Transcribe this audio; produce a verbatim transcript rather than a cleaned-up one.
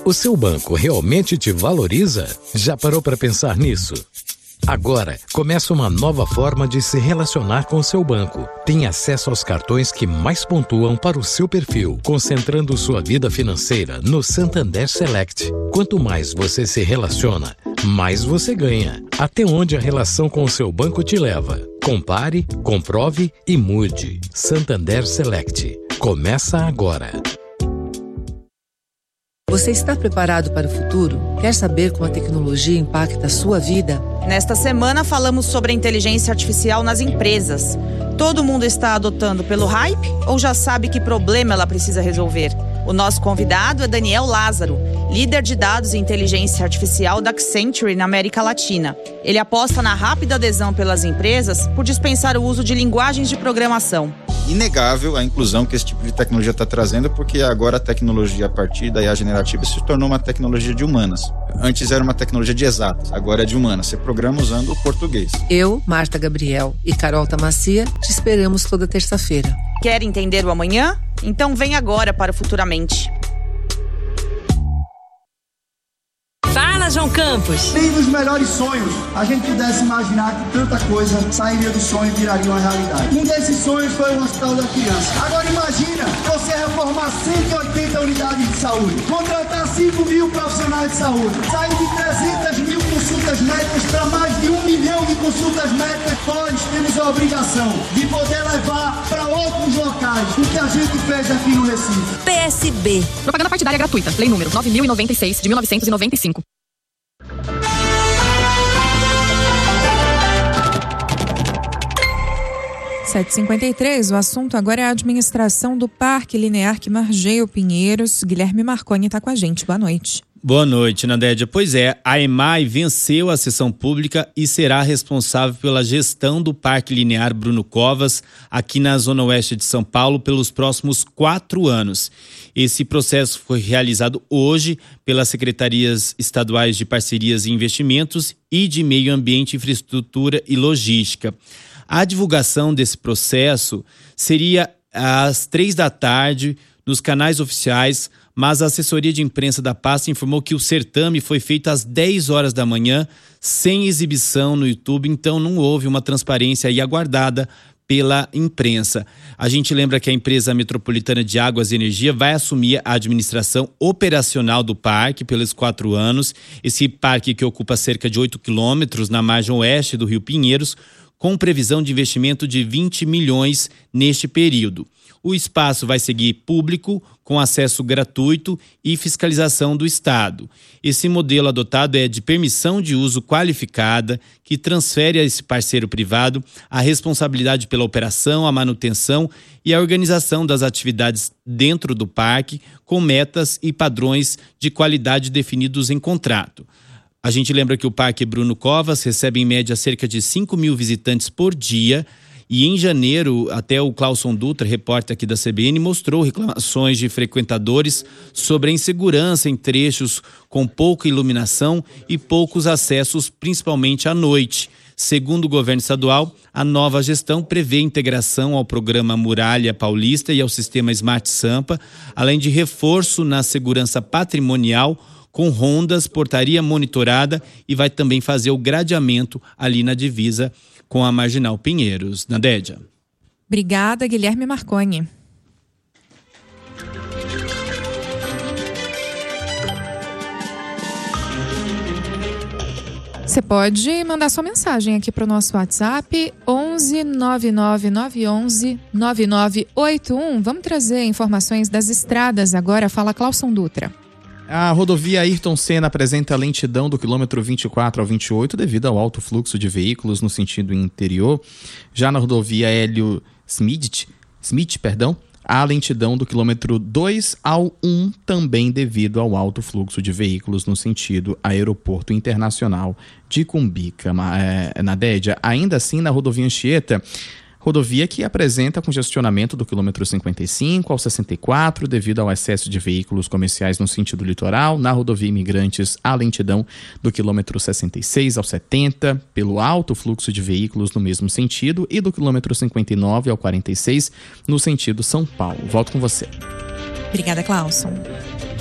O seu banco realmente te valoriza? Já parou para pensar nisso? Agora, começa uma nova forma de se relacionar com o seu banco. Tem acesso aos cartões que mais pontuam para o seu perfil, concentrando sua vida financeira no Santander Select. Quanto mais você se relaciona, mais você ganha. Até onde a relação com o seu banco te leva? Compare, comprove e mude. Santander Select. Começa agora. Você está preparado para o futuro? Quer saber como a tecnologia impacta a sua vida? Nesta semana falamos sobre a inteligência artificial nas empresas. Todo mundo está adotando pelo hype ou já sabe que problema ela precisa resolver? O nosso convidado é Daniel Lázaro, líder de dados e inteligência artificial da Accenture na América Latina. Ele aposta na rápida adesão pelas empresas por dispensar o uso de linguagens de programação. Inegável a inclusão que esse tipo de tecnologia está trazendo, porque agora a tecnologia a partir da I A generativa se tornou uma tecnologia de humanas. Antes era uma tecnologia de exatas, agora é de humanas. Você programa usando o português. Eu, Marta Gabriel e Carol Tamacia te esperamos toda terça-feira. Quer entender o amanhã? Então vem agora para o Futuramente. Fala, João Campos! Nem nos melhores sonhos a gente pudesse imaginar que tanta coisa sairia do sonho e viraria uma realidade. Um desses sonhos foi o Hospital da Criança. Agora imagina você reformar cento e oitenta unidades de saúde, contratar cinco mil profissionais de saúde, sair de trezentas mil consultas médicas para mais de um milhão de consultas médicas. Nós temos a obrigação de poder levar para outros locais o que a gente fez aqui no Recife. P S B. Propaganda partidária gratuita. Lei número nove mil e noventa e seis, de mil novecentos e noventa e cinco. sete e cinquenta e três, o assunto agora é a administração do Parque Linear que margeia o Pinheiros. Guilherme Marconi está com a gente. Boa noite. Boa noite, Nandédia. Pois é, a EMAI venceu a sessão pública e será responsável pela gestão do Parque Linear Bruno Covas, aqui na Zona Oeste de São Paulo, pelos próximos quatro anos. Esse processo foi realizado hoje pelas Secretarias Estaduais de Parcerias e Investimentos e de Meio Ambiente, Infraestrutura e Logística. A divulgação desse processo seria às três da tarde nos canais oficiais, mas a assessoria de imprensa da pasta informou que o certame foi feito às dez horas da manhã, sem exibição no YouTube, então não houve uma transparência aí aguardada pela imprensa. A gente lembra que a empresa metropolitana de Águas e Energia vai assumir a administração operacional do parque pelos quatro anos. Esse parque que ocupa cerca de oito quilômetros na margem oeste do Rio Pinheiros, com previsão de investimento de vinte milhões neste período. O espaço vai seguir público, com acesso gratuito e fiscalização do Estado. Esse modelo adotado é de permissão de uso qualificada, que transfere a esse parceiro privado a responsabilidade pela operação, a manutenção e a organização das atividades dentro do parque, com metas e padrões de qualidade definidos em contrato. A gente lembra que o Parque Bruno Covas recebe em média cerca de cinco mil visitantes por dia e em janeiro até o Clauson Dutra, repórter aqui da C B N, mostrou reclamações de frequentadores sobre a insegurança em trechos com pouca iluminação e poucos acessos, principalmente à noite. Segundo o governo estadual, a nova gestão prevê integração ao programa Muralha Paulista e ao sistema Smart Sampa, além de reforço na segurança patrimonial, com rondas, portaria monitorada e vai também fazer o gradeamento ali na divisa com a Marginal Pinheiros. Nandédia. Obrigada, Guilherme Marconi. Você pode mandar sua mensagem aqui para o nosso WhatsApp, onze nove nove nove onze nove nove oito um. Vamos trazer informações das estradas agora. Fala, Clauson Dutra. A rodovia Ayrton Senna apresenta lentidão do quilômetro vinte e quatro ao vinte e oito devido ao alto fluxo de veículos no sentido interior. Já na rodovia Hélio Smith, Smith, perdão, há lentidão do quilômetro dois ao um também devido ao alto fluxo de veículos no sentido Aeroporto Internacional de Cumbica. É, Nandédia, ainda assim na rodovia Anchieta, rodovia que apresenta congestionamento do quilômetro cinquenta e cinco ao sessenta e quatro devido ao excesso de veículos comerciais no sentido litoral. Na rodovia Imigrantes, a lentidão do quilômetro sessenta e seis ao setenta pelo alto fluxo de veículos no mesmo sentido e do quilômetro cinquenta e nove ao quarenta e seis no sentido São Paulo. Volto com você. Obrigada, Clauson.